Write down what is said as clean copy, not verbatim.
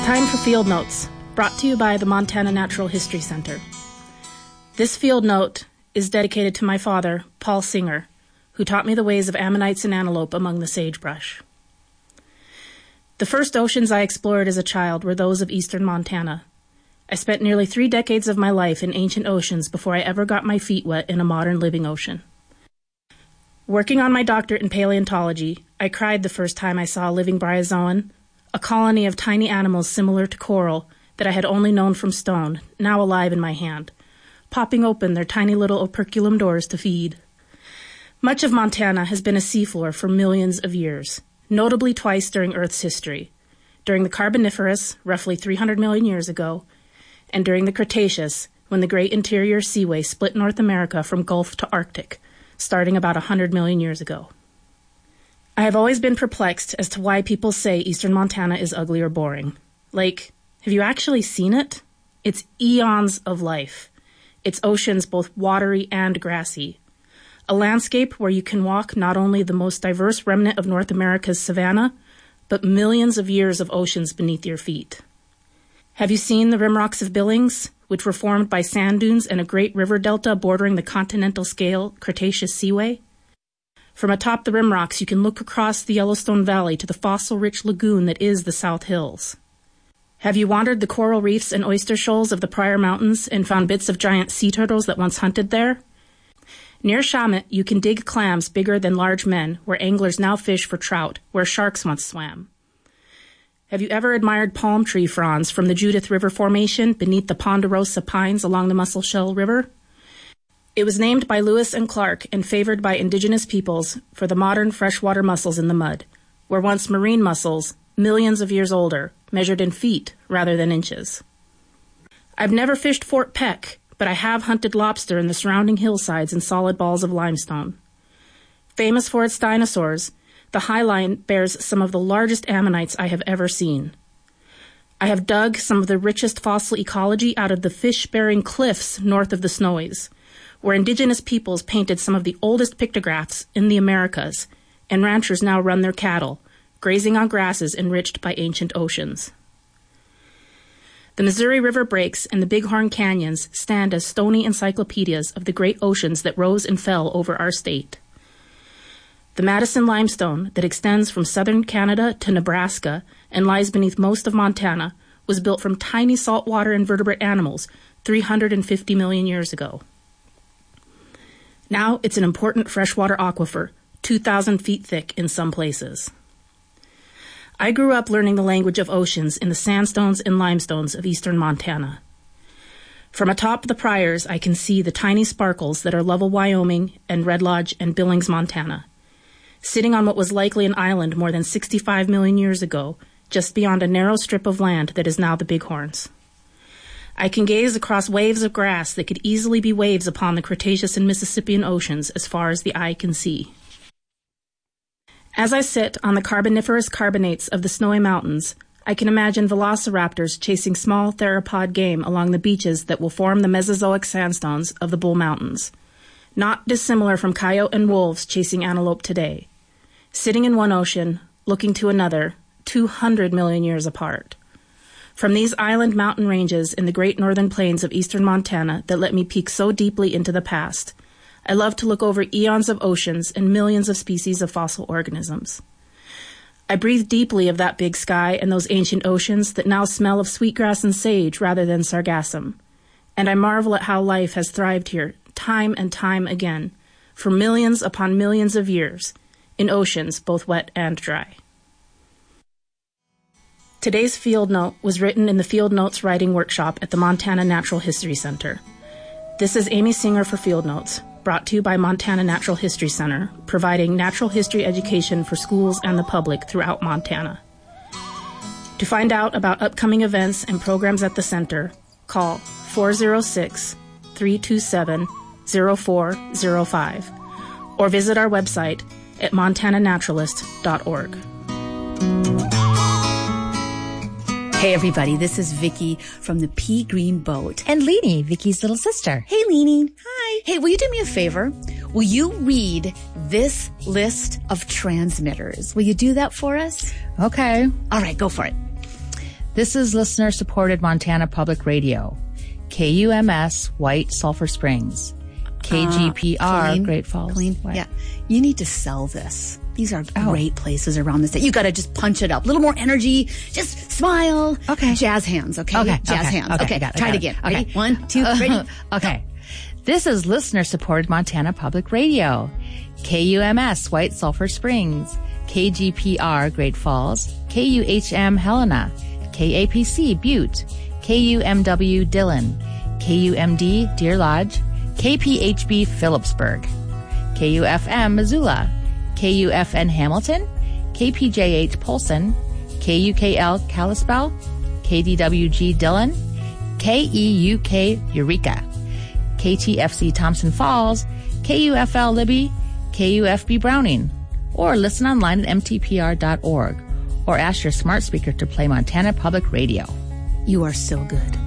time for Field Notes, brought to you by the Montana Natural History Center. This field note is dedicated to my father, Paul Singer, who taught me the ways of ammonites and antelope among the sagebrush. The first oceans I explored as a child were those of eastern Montana. I spent nearly 3 decades of my life in ancient oceans before I ever got my feet wet in a modern living ocean. Working on my doctorate in paleontology, I cried the first time I saw a living bryozoan, a colony of tiny animals similar to coral that I had only known from stone, now alive in my hand, popping open their tiny little operculum doors to feed. Much of Montana has been a seafloor for millions of years, notably twice during Earth's history, during the Carboniferous, roughly 300 million years ago, and during the Cretaceous, when the great interior seaway split North America from Gulf to Arctic, starting about 100 million years ago. I have always been perplexed as to why people say eastern Montana is ugly or boring. Like, have you actually seen it? It's eons of life. Its oceans both watery and grassy. A landscape where you can walk not only the most diverse remnant of North America's savanna, but millions of years of oceans beneath your feet. Have you seen the rim rocks of Billings, which were formed by sand dunes and a great river delta bordering the continental scale Cretaceous seaway? From atop the rim rocks, you can look across the Yellowstone Valley to the fossil-rich lagoon that is the South Hills. Have you wandered the coral reefs and oyster shoals of the Pryor Mountains and found bits of giant sea turtles that once hunted there? Near Shamet, you can dig clams bigger than large men, where anglers now fish for trout, where sharks once swam. Have you ever admired palm tree fronds from the Judith River Formation beneath the Ponderosa pines along the Musselshell River? It was named by Lewis and Clark and favored by indigenous peoples for the modern freshwater mussels in the mud, where once marine mussels, millions of years older, measured in feet rather than inches. I've never fished Fort Peck, but I have hunted lobster in the surrounding hillsides and solid balls of limestone. Famous for its dinosaurs, the High Line bears some of the largest ammonites I have ever seen. I have dug some of the richest fossil ecology out of the fish-bearing cliffs north of the Snowies, where indigenous peoples painted some of the oldest pictographs in the Americas, and ranchers now run their cattle, grazing on grasses enriched by ancient oceans. The Missouri River breaks and the Bighorn Canyons stand as stony encyclopedias of the great oceans that rose and fell over our state. The Madison Limestone, that extends from southern Canada to Nebraska and lies beneath most of Montana, was built from tiny saltwater invertebrate animals 350 million years ago. Now it's an important freshwater aquifer, 2,000 feet thick in some places. I grew up learning the language of oceans in the sandstones and limestones of eastern Montana. From atop the Pryors, I can see the tiny sparkles that are Lovell, Wyoming, and Red Lodge and Billings, Montana, sitting on what was likely an island more than 65 million years ago, just beyond a narrow strip of land that is now the Bighorns. I can gaze across waves of grass that could easily be waves upon the Cretaceous and Mississippian oceans as far as the eye can see. As I sit on the carboniferous carbonates of the Snowy Mountains, I can imagine velociraptors chasing small theropod game along the beaches that will form the Mesozoic sandstones of the Bull Mountains, not dissimilar from coyote and wolves chasing antelope today, sitting in one ocean, looking to another, 200 million years apart. From these island mountain ranges in the great northern plains of eastern Montana that let me peek so deeply into the past, I love to look over eons of oceans and millions of species of fossil organisms. I breathe deeply of that big sky and those ancient oceans that now smell of sweetgrass and sage rather than sargassum, and I marvel at how life has thrived here time and time again, for millions upon millions of years, in oceans both wet and dry. Today's Field Note was written in the Field Notes Writing Workshop at the Montana Natural History Center. This is Amy Singer for Field Notes, brought to you by Montana Natural History Center, providing natural history education for schools and the public throughout Montana. To find out about upcoming events and programs at the center, call 406-327-0405 or visit our website at montananaturalist.org. Hey everybody, this is Vicky from the Pea Green Boat. And Leanie, Vicky's little sister. Hey Leanie. Hi. Hey, will you do me a favor? Will you read this list of transmitters? Will you do that for us? Okay. All right, go for it. This is listener-supported Montana Public Radio. KUMS, White Sulphur Springs. KGPR, Great Falls. Yeah. You need to sell this. These are great places around the state. You got to just punch it up. A little more energy. Just smile. Okay. Jazz hands, okay? Jazz hands. Okay. Try it again. Ready? 1, 2, ready? Okay. This is listener-supported Montana Public Radio. KUMS, White Sulphur Springs. KGPR, Great Falls. KUHM, Helena. KAPC, Butte. KUMW, Dillon. KUMD, Deer Lodge. KPHB, Phillipsburg. KUFM, Missoula. KUFN, Hamilton. KPJH, Polson. KUKL, Kalispell. KDWG, Dillon. KEUK, Eureka. KTFC, Thompson Falls. KUFL, Libby. KUFB, Browning. Or listen online at mtpr.org. Or ask your smart speaker to play Montana Public Radio. You are so good.